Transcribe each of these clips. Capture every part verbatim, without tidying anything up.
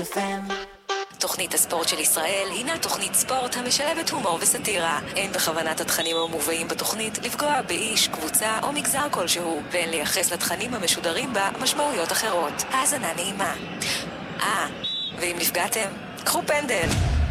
אף אם. תוכנית הספורט של ישראל הינה תוכנית ספורט המשלבת הומור וסטירה. אין בכוונת התכנים המובאים בתוכנית לפגוע באיש, קבוצה או מגזר כלשהו, ואין לייחס לתכנים המשודרים בה משמעויות אחרות. האזנה נעימה. אה, ואם נפגעתם, קחו פנדל.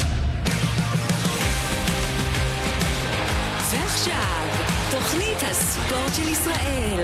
ועכשיו, תוכנית הספורט של ישראל.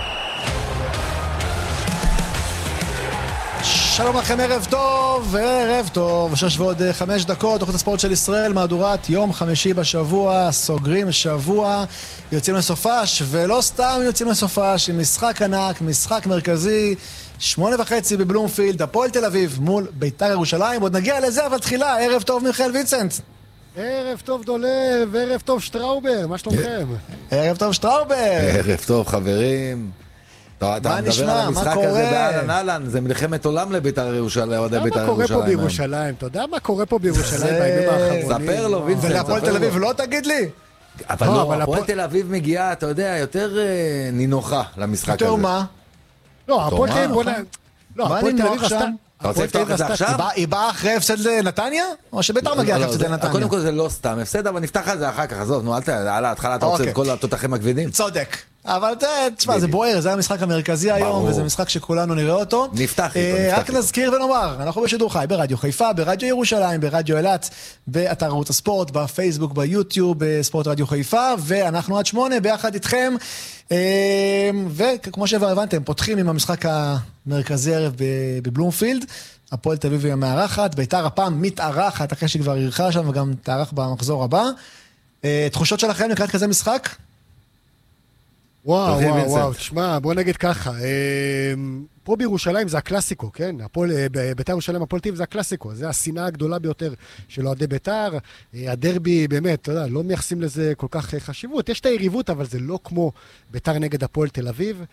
שלום לכם, ערב טוב, ערב טוב, שש ועוד חמש דקות, תוכנית הספורט של ישראל, מהדורת יום חמישי בשבוע, סוגרים שבוע, יוצאים לסופש, ולא סתם יוצאים לסופש, עם משחק ענק, משחק מרכזי, שמונה וחצי בבלומפילד, הפועל תל אביב מול בית"ר ירושלים, עוד נגיע לזה, אבל תחילה, ערב טוב מיכאל ויצנט. ערב טוב דולב, ערב טוב שטראובר, מה שלומכם? ערב טוב שטראובר. ערב טוב חברים. מה נשמע? מה קורה? באלן אלן, זה מלחמת עולם לבית"ר ירושלים. אתה יודע מה קורה פה בירושלים? אתה יודע מה קורה פה בירושלים בימים האחרונים? ספר לו, וינסנט. ולהפועל תל אביב לא תגיד לי? אבל לא, הפועל תל אביב מגיעה, אתה יודע, יותר נינוחה למשחק הזה. יותר מה? לא, הפועל תל אביב... מה נינוח שם? אתה רוצה לפתוח את זה עכשיו? היא באה אחרי הפסד לנתניה? או שבית"ר מגיעה אחרי הפסד לנתניה? קודם כל זה לא סתם הפסד, אבל נפתח על זה אחר כך, עזוב, נו, על ההתחלה אתה רוצה את כל התותחים הכבדים. צודק. אבל תשמע, זה בוער, זה המשחק המרכזי היום, וזה משחק שכולנו נראה אותו. נפתח איתו. רק נזכיר ונאמר, אנחנו בשידור חי ברדיו חיפה, ברדיו ירושלים, ברדיו אילת, באתר ערוץ הספורט, בפייסבוק, ביוטיוב, בספורט רדיו חיפה, ואנחנו עד שמונה ביחד איתכם. וכמו שהבנתם, פותחים עם המשחק המרכזי ערב בבלומפילד. הפועל תל אביב היא המארחת, בית"ר הפעם מתארחת אחרי שכבר אירחה שם וגם תארח במחזור הבא. תחושות שלכם לקראת כזה משחק? וואו, וואו, וואו, תשמע, בוא נגיד ככה, פה בירושלים זה הקלאסיקו, כן? בית"ר ירושלים, הפועל תל אביב זה הקלאסיקו, זה השנאה הגדולה ביותר של אוהדי בית"ר, הדרבי באמת, אתה יודע, לא מייחסים לזה כל כך חשיבות, יש את היריבות, אבל זה לא כמו בית"ר נגד הפועל תל אביב.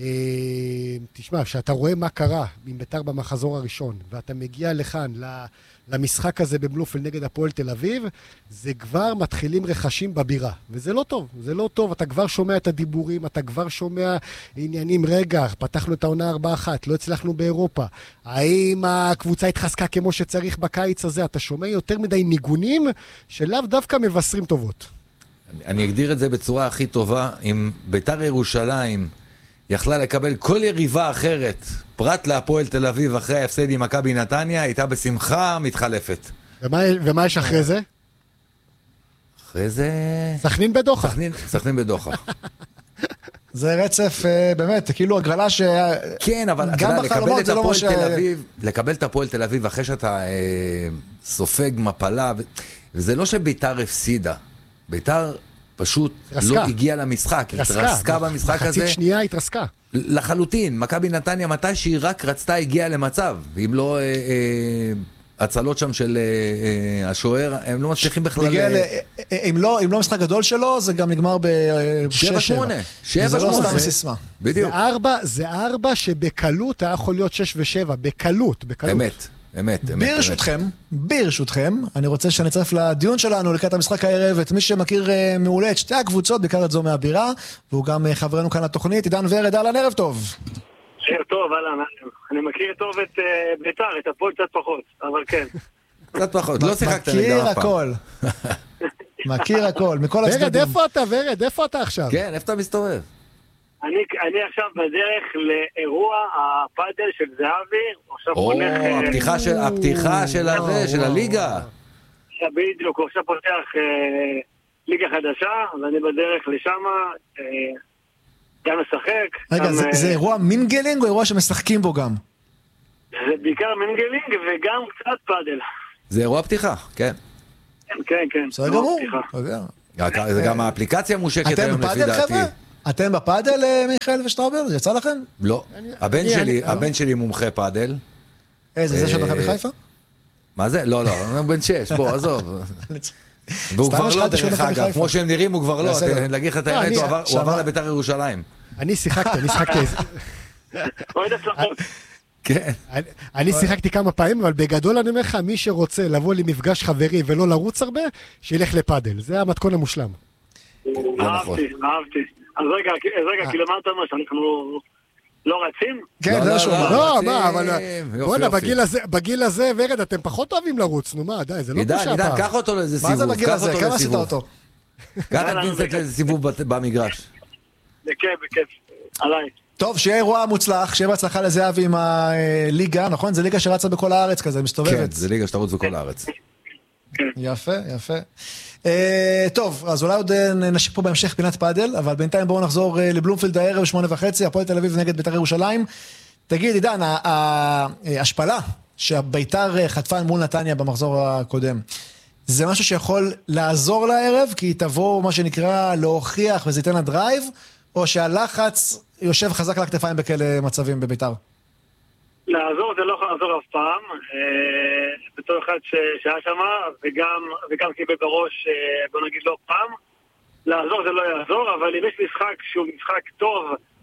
תשמע, כשאתה רואה מה קרה עם בית"ר במחזור הראשון, ואתה מגיע לכאן, למשחק הזה בבלומפילד נגד הפועל תל אביב, זה כבר מתחילים רכשים בבירה, וזה לא טוב, זה לא טוב, אתה כבר שומע את הדיבורים, אתה כבר שומע עניינים, רגע, פתחנו את העונה ארבע אחת, לא הצלחנו באירופה, האם הקבוצה התחזקה כמו שצריך בקיץ הזה, אתה שומע יותר מדי ניגונים, שלאו דווקא מבשרים טובות. אני, אני אגדיר את זה בצורה הכי טובה, אם בית"ר ירושלים יכלה לקבל כל יריבה אחרת, פרט להפועל תל אביב אחרי ההפסד עם מכבי נתניה, הייתה בשמחה מתחלפת. ומה, ומה יש אחרי זה? אחרי זה... סכנין בדוחה. סכנין, סכנין בדוחה. זה רצף, באמת, כאילו הגרלה ש... כן, אבל אתה יודע, לקבל את הפועל תל אביב, לקבל את הפועל תל אביב אחרי שאתה אה, סופג מפלה, וזה לא שבית"ר הפסידה. בית"ר פשוט לא הגיע למשחק, התרסקה במשחק הזה. חצית שנייה התרסקה. לחלוטין, מכבי נתניה מתי שהיא רק רצתה הגיעה למצב, ואם לא הצלות שם של השוער, הם לא מצליחים בכלל. אם לא משחק גדול שלו, זה גם נגמר ב-שש שמונה. זה לא סתם סיסמה. בדיוק. זה ארבע שבקלות היה יכול להיות שש ושבע, בקלות, בקלות. אמת. אמת, אמת. ברשותכם, ברשותכם, אני רוצה שנצרף לדיון שלנו לקראת המשחק הערב את מי שמכיר מעולה את שתי הקבוצות, בעיקר את זו מהבירה, והוא גם חברנו כאן לתוכנית, עידן ורד, אהלן, ערב טוב. ערב טוב, אהלן, אני מכיר טוב את בית"ר, את הפועל קצת פחות, אבל כן. קצת פחות, לא שיחקת נגדם מכיר אף פעם. הכל. מכיר הכל, מכל הצדדים. ורד, איפה אתה, ורד, איפה אתה עכשיו? כן, איפה אתה מסתובב? אני, אני עכשיו בדרך לאירוע הפאדל של זהבי, עכשיו או, פותח... הפתיחה של, הפתיחה של הזה, של הליגה. בדיוק, עכשיו פותח אה, ליגה חדשה, ואני בדרך לשם, אה, גם משחק. רגע, גם, זה, אה, זה אירוע מינגלינג או אירוע שמשחקים בו גם? זה בעיקר מינגלינג וגם קצת פאדל. זה אירוע פתיחה, כן. כן, כן, כן. בסדר גמור. זה גם האפליקציה מושקת היום לפי דעתי. אתם בפאדל, מיכאל ושטראובר? זה יצא לכם? לא. הבן שלי, הבן שלי מומחה פאדל. איזה, זה של מכבי חיפה? מה זה? לא, לא, הוא בן שש, בוא, עזוב. והוא כבר לא דרך אגב, כמו שהם נראים הוא כבר לא, להגיד לך את האמת, הוא עבר לבית"ר ירושלים. אני שיחקתי, אני שיחקתי. אוהד הצלחות. כן. אני שיחקתי כמה פעמים, אבל בגדול אני אומר לך, מי שרוצה לבוא למפגש חברי ולא לרוץ הרבה, שילך לפאדל. זה המתכון המושלם. אהבתי, אהבתי. אז רגע, רגע, כי למדת מה שאנחנו לא רצים? כן, זה שום. לא, מה, אבל... בוא'נה, בגיל הזה, ורד, אתם פחות אוהבים לרוץ, נו מה, די, זה לא בושה פעם. עידן, קח אותו לאיזה סיבוב. מה זה בגיל הזה? כמה עשית אותו? קח את וינסנט לאיזה סיבוב במגרש. בכיף, בכיף. עליי. טוב, שיהיה אירוע מוצלח, שיהיה בהצלחה לזהבי עם הליגה, נכון? זה ליגה שרצה בכל הארץ כזה, מסתובבת. כן, זה ליגה שתרוץ בכל הארץ. יפה, יפה. טוב, אז אולי עוד נשיק פה בהמשך פינת פאדל, אבל בינתיים בואו נחזור לבלומפילד הערב, שמונה וחצי, הפועל תל אביב נגד בית"ר ירושלים. תגיד, עידן, ההשפלה שהבית"ר חטפה מול נתניה במחזור הקודם, זה משהו שיכול לעזור לערב, כי תבוא מה שנקרא להוכיח וזה ייתן הדרייב, או שהלחץ יושב חזק על הכתפיים בכאלה מצבים בבית"ר? לעזור זה לא יכול לעזור אף פעם, בתור אחד שהיה שם, וגם קיבל בראש, בוא נגיד לא פעם, לעזור זה לא יעזור, אבל אם יש משחק שהוא משחק טוב,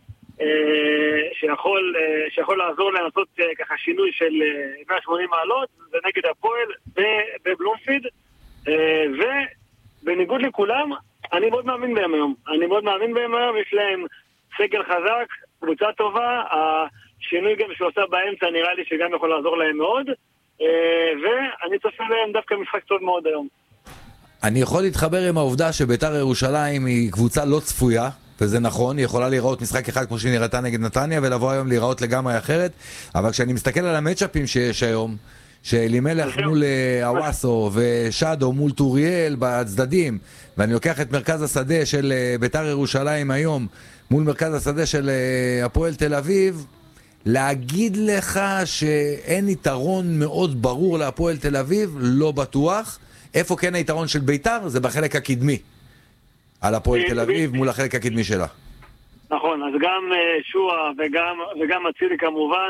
שיכול לעזור לנסות ככה שינוי של מאה ושמונים מעלות, זה נגד הפועל בבלומפילד, ובניגוד לכולם, אני מאוד מאמין בהם היום. אני מאוד מאמין בהם היום, יש להם סגל חזק, קבוצה טובה, השינוי גם שהוא עושה באמצע נראה לי שגם יכול לעזור להם מאוד, ואני צופה להם דווקא משחק טוב מאוד היום. אני יכול להתחבר עם העובדה שבית"ר ירושלים היא קבוצה לא צפויה, וזה נכון, היא יכולה להיראות משחק אחד כמו שהיא נראתה נגד נתניה, ולבוא היום להיראות לגמרי אחרת, אבל כשאני מסתכל על המצ'אפים שיש היום, שאלימלך מול אוואסו ושאדו מול טוריאל בצדדים, ואני לוקח את מרכז השדה של בית"ר ירושלים היום מול מרכז השדה של הפועל תל אביב, להגיד לך שאין יתרון מאוד ברור להפועל תל אביב, לא בטוח. איפה כן היתרון של בית"ר? זה בחלק הקדמי על הפועל תל אביב מול החלק הקדמי שלה. נכון, אז גם שועה וגם, וגם אצילי כמובן,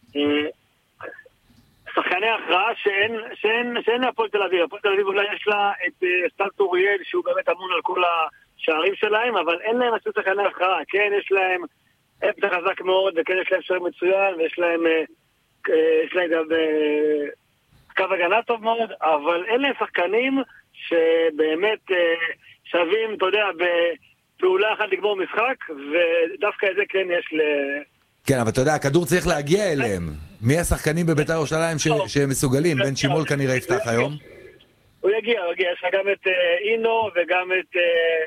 שחקני הכרעה שאין, שאין, שאין להפועל תל אביב. הפועל תל אביב אולי יש לה את סטל טוריאל שהוא באמת אמון על כל השערים שלהם, אבל אין להם עשו שחקני הכרעה. כן, יש להם אמצע חזק מאוד, וכן יש להם שער מצוין, ויש להם, יש להם גם קו הגנה טוב מאוד, אבל אין להם שחקנים שבאמת שווים, אתה יודע, בפעולה אחת לגמור משחק, ודווקא את זה כן יש ל... כן, אבל אתה יודע, הכדור צריך להגיע אליהם. מי השחקנים בבית"ר ירושלים שמסוגלים? בן שימול כנראה יפתח היום. הוא יגיע, הוא יגיע. יש לך גם את אינו וגם את...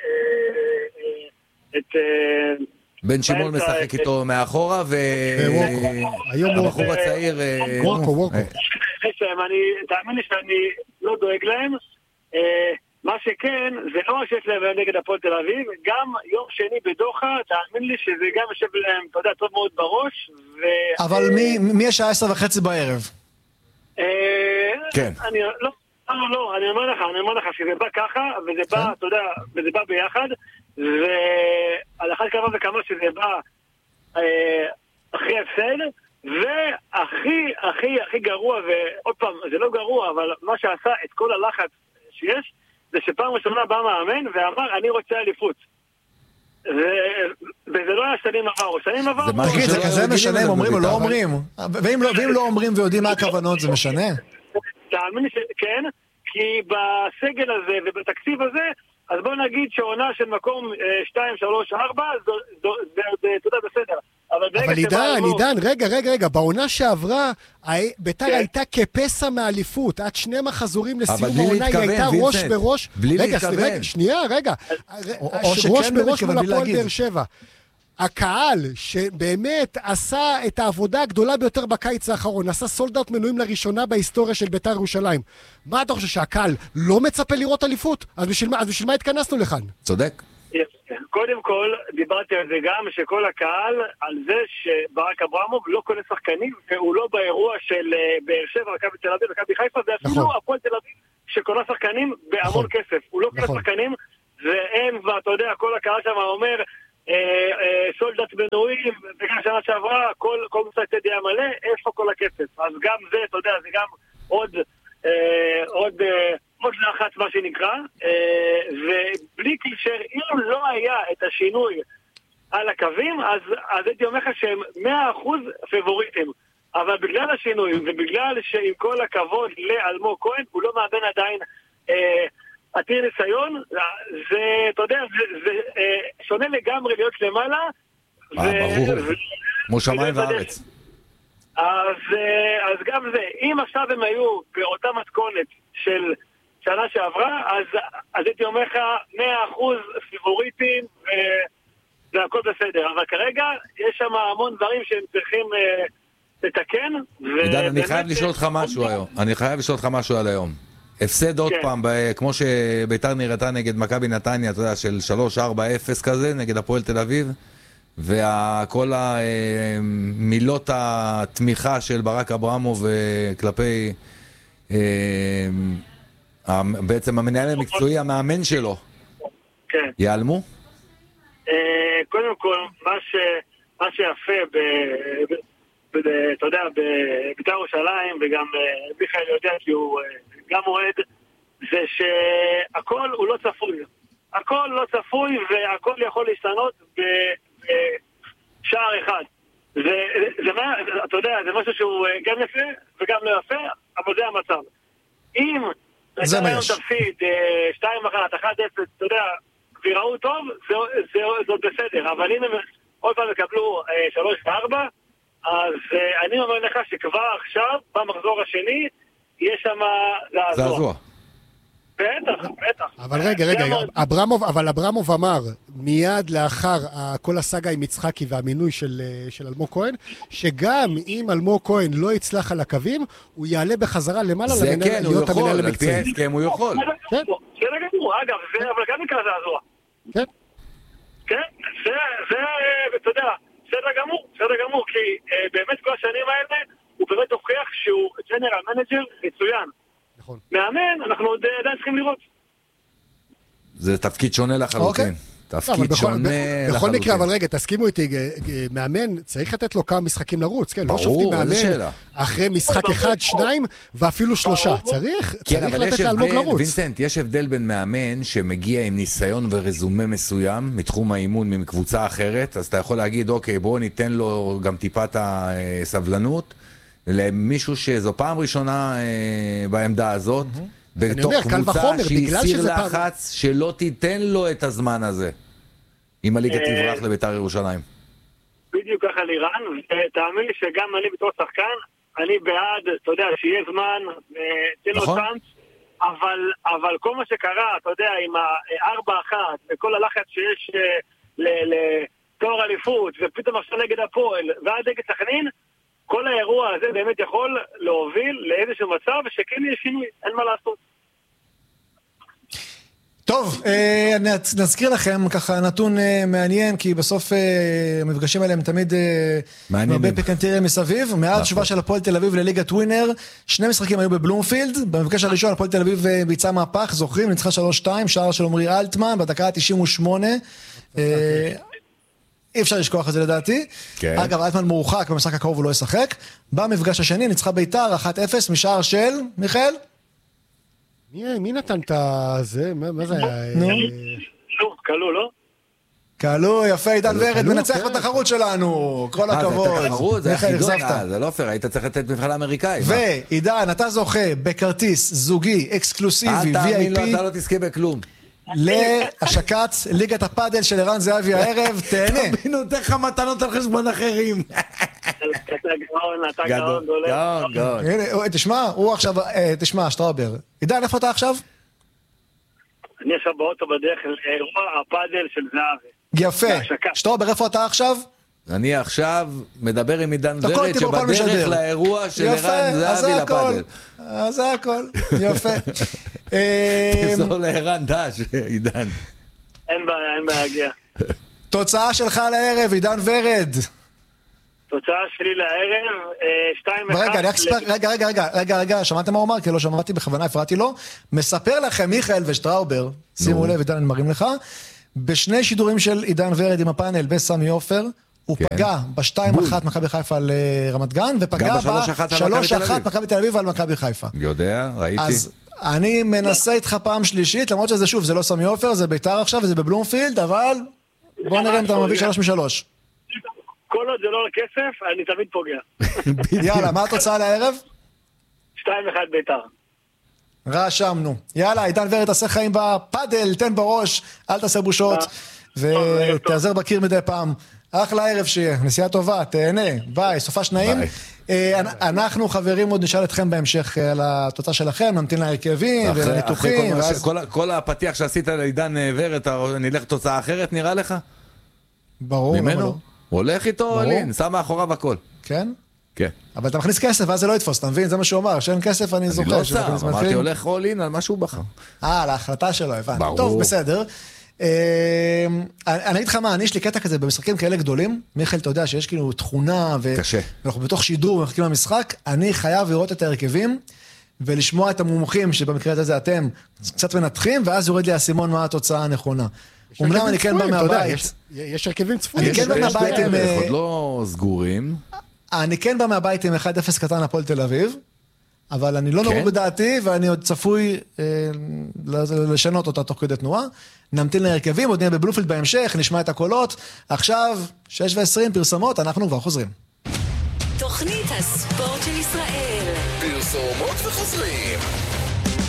את... בן שימול משחק איתו מאחורה, והבחור הצעיר... ווקו, ווקו. תאמין לי שאני לא דואג להם. מה שכן, זה לא שיש להם נגד הפועל תל אביב, גם יום שני בדוחה, תאמין לי שזה גם יושב להם, אתה יודע, טוב מאוד בראש. אבל מי יש העשר וחצי בערב? כן. אני לא, לא, לא, אני אומר לך, אני אומר לך שזה בא ככה, וזה בא, אתה יודע, וזה בא ביחד, ועל אחת כמה וכמה שזה בא אחרי הפסד, והכי, הכי, הכי גרוע, ועוד פעם, זה לא גרוע, אבל מה שעשה את כל הלחץ שיש, זה שפעם ראשונה בא מאמן ואמר, אני רוצה אליפות. וזה לא היה שנים עבר, או שנים עבר... תגיד, זה כזה משנה, הם אומרים או לא אומרים? ואם לא אומרים ויודעים מה הכוונות, זה משנה? תאמין לי שכן, כי בסגל הזה ובתקציב הזה, אז בוא נגיד שעונה של מקום שתיים, שלוש, ארבע, זה, אתה יודע, בסדר. אבל עידן, עידן, רגע, רגע, רגע, בעונה שעברה, בית"ר הייתה כפסע מאליפות, עד שני מחזורים לסיום העונה, היא הייתה ראש בראש, רגע, שנייה, רגע, ראש בראש מול הפועל באר שבע. הקהל שבאמת עשה את העבודה הגדולה ביותר בקיץ האחרון, עשה סולדאוט מנויים לראשונה בהיסטוריה של בית"ר ירושלים. מה אתה חושב, שהקהל לא מצפה לראות אליפות? אז בשביל מה, אז בשביל מה התכנסנו לכאן? צודק. קודם כל, דיברתי על זה גם, שכל הקהל, על זה שברק אברמוב לא קונה שחקנים, והוא לא באירוע של באר שבע, מכבי תל אביב, מכבי חיפה, ואפילו הפועל תל אביב שקונה שחקנים בהמון כסף. הוא לא קונה שחקנים, והם, ואתה יודע, כל הקהל שם אומר, סולדאט מנויים, וגם שנה שעברה, כל משחק תדעי מלא, איפה כל הכסף? אז גם זה, אתה יודע, זה גם עוד, עוד, עוד לחץ מה שנקרא, ובלי קשר, אם לא היה את השינוי על הקווים, אז, אז הייתי אומר לך שהם מאה אחוז פבוריטים. אבל בגלל השינוי, ובגלל שעם כל הכבוד לאלמוג כהן, הוא לא מאבן עדיין עתיר ניסיון, זה, אתה יודע, זה, זה שונה לגמרי להיות למעלה, כמו שמיים וארץ. אז, אז גם זה, אם עכשיו הם היו באותה מתכונת של שנה שעברה, אז, אז הייתי אומר לך מאה אחוז פיבוריטים, זה הכל בסדר. אבל כרגע יש שם המון דברים שהם צריכים אה, לתקן. עידן, אני חייב לשאול אותך משהו היום. אני חייב לשאול אותך משהו על היום. הפסד עוד פעם, כמו שביתר נראתה נגד מכבי נתניה, אתה יודע, של שלוש ארבע אפס כזה, נגד הפועל תל אביב, וכל המילות התמיכה של ברק אברמוב כלפי בעצם המנהל המקצועי, המאמן שלו, ייעלמו? קודם כל, מה שיפה, אתה יודע, בביתר ירושלים, וגם מיכאל יודע כי הוא גם מועד, זה שהכל הוא לא צפוי. הכל לא צפוי והכל יכול להשתנות בשער אחד. זה, זה, אתה יודע, זה משהו שהוא גם יפה וגם לא יפה, אבל זה המצב. אם זה מה יש. תפסיד שתיים אחת, אחת אפס, אתה יודע, ויראו טוב, זה, זה, זה בסדר. אבל אם הם עוד פעם יקבלו שלוש וארבע, אז אני אומר לך שכבר עכשיו, במחזור השני, יש שם לעזור. זעזוע. בטח, בטח. אבל רגע, רגע, אברמוב, אבל אברמוב אמר, מיד לאחר כל הסאגה עם יצחקי והמינוי של, של אלמוג כהן, שגם אם אלמוג כהן לא יצלח על הקווים, הוא יעלה בחזרה למעלה למנהל, כן, להיות יכול, המנהל המקצועי. על פי ההסכם הוא יכול. כן. זה לגמור, אגב, זה אבל גם נקרא זעזוע. כן. כן, זה, זה, אתה יודע, בסדר גמור, בסדר גמור, כי באמת כל השנים האלה, הוא באמת הוכיח שהוא ג'נרל מנג'ר מצוין. נכון. מאמן, אנחנו עוד עדיין צריכים לראות. זה תפקיד שונה לחלוטין. תפקיד שונה לחלוטין. בכל מקרה, אבל רגע, תסכימו איתי, מאמן, צריך לתת לו כמה משחקים לרוץ, כן? לא שופטים מאמן אחרי משחק אחד, שניים, ואפילו שלושה. צריך, צריך לתת לאלמוג לרוץ. וינסנט, יש הבדל בין מאמן שמגיע עם ניסיון ורזומה מסוים, מתחום האימון, מקבוצה אחרת, אז אתה יכול להגיד, אוקיי, בואו ניתן לו גם טיפת הסבלנות, למישהו שזו פעם ראשונה בעמדה הזאת, בתוך קבוצה שהסיר לחץ שלא תיתן לו את הזמן הזה אם הליגה תברח לביתר ירושלים. בדיוק ככה לירן, ותאמין לי שגם אני בתור שחקן, אני בעד, אתה יודע, שיהיה זמן, תן לו צ'אנס, אבל כל מה שקרה, אתה יודע, עם הארבע אחת וכל הלחץ שיש לתואר אליפות, ופתאום עכשיו נגד הפועל ועד נגד סכנין, כל האירוע הזה באמת יכול להוביל לאיזשהו מצב שכן יש שינוי, אין מה לעשות. טוב, נזכיר לכם ככה נתון מעניין, כי בסוף המפגשים האלה הם תמיד הרבה פיקנטריה מסביב. מאז תשובה של הפועל תל אביב לליגת ווינר, שני משחקים היו בבלומפילד. במפגש הראשון הפועל תל אביב ביצעה מהפך, זוכרים, ניצחה שלוש שתיים, שער של עמרי אלטמן בדקה ה-תשעים ושמונה. אי אפשר לשכוח את זה לדעתי. כן. אגב, אלטמן מורחק, במשחק הקרוב הוא לא ישחק. במפגש השני ניצחה ביתר אחת אפס משער של מיכאל? מי, מי נתן את זה? מה, מה זה היה? נו. נו, קלו, לא? קלו, יפה, עידן ורד, מנצח בתחרות שלנו. כל הכבוד. זה תחרות, זה חידון, זה לא פייר, היית צריך לתת מבחן האמריקאי. ועידן, אתה זוכה בכרטיס זוגי, אקסקלוסיבי, וי איי פי. אל תאמין לו, אתה לא תזכה בכלום. להשקת ליגת הפאדל של ערן זהבי הערב, תהנה. תבינו, תכף מתנות על חשבון אחרים. אתה גאון, אתה גאון, גאון, גאון. תשמע, הוא עכשיו, תשמע, שטראובר. עידן, איפה אתה עכשיו? אני עכשיו באוטו בדרך לאירוע הפאדל של זהבי. יפה. שטראובר, איפה אתה עכשיו? אני עכשיו מדבר עם עידן ורד שבדרך לאירוע של ערן זהבי לפאדל. אז זה הכל, יפה. תמסור לערן דש, עידן. אין בעיה, אין בעיה, הגיע. תוצאה שלך לערב, עידן ורד. תוצאה שלי לערב, שתיים אחת. רגע, רגע, רגע, רגע, רגע, שמעתם מה הוא אמר? כי לא שמעתי, בכוונה הפרעתי לו. מספר לכם מיכאל ושטראובר, שימו לב, עידן, אני מרים לך, בשני שידורים של עידן ורד עם הפאנל בסמי עופר, הוא פגע ב-שתיים אחת מכבי חיפה על רמת גן, ופגע ב-שלוש אחת מכבי תל אביב על מכבי חיפה. יודע, ראיתי. אז אני מנסה איתך פעם שלישית, למרות שזה שוב, זה לא סמי עופר, זה ביתר עכשיו, וזה בבלומפילד, אבל בוא נראה אם אתה מביא שלוש משלוש. כל עוד זה לא לכסף, אני תמיד פוגע. יאללה, מה התוצאה לערב? שתיים אחת ביתר. רשמנו. יאללה, עידן ורד, תעשה חיים בפאדל, תן בראש, אל תעשה בושות, ותעזר בקיר מדי פעם. אחלה ערב שיהיה, נסיעה טובה, תהנה, ביי, סופה שניים. אנחנו חברים עוד נשאל אתכם בהמשך על התוצאה שלכם, נמתין להרכבים ולניתוחים. כל הפתיח שעשית לעידן ורד, נלך תוצאה אחרת, נראה לך? ברור. ממנו? הולך איתו, לין, שם מאחוריו הכל. כן? כן. אבל אתה מכניס כסף, ואז זה לא יתפוס, אתה מבין? זה מה שהוא אמר, שאין כסף, אני זוכר. אני לא שם, אמרתי, הולך all in על מה שהוא בחר. אה, על ההחלטה שלו, הבנתי. טוב, בסדר. אני אגיד לך מה, אני יש לי קטע כזה במשחקים כאלה גדולים, מיכאל, אתה יודע שיש כאילו תכונה, ואנחנו בתוך שידור ומחכים למשחק, אני חייב לראות את ההרכבים, ולשמוע את המומחים, שבמקרה הזה אתם קצת מנתחים, ואז יורד לי הסימון מה התוצאה הנכונה. אומנם אני כן בא מהבית. יש הרכבים צפויים. אני כן בא מהבית עם... עוד לא סגורים. אני כן בא מהבית עם אחד אפס קטן הפועל תל אביב, אבל אני לא נורא בדעתי, ואני עוד צפוי לשנות אותה תוך כדי תנועה. נמתין להרכבים, עוד נהיה בבלופילד בהמשך, נשמע את הקולות. עכשיו, שש ועשרים פרסומות, אנחנו כבר חוזרים. תוכנית הספורט של ישראל. פרסומות וחוזרים.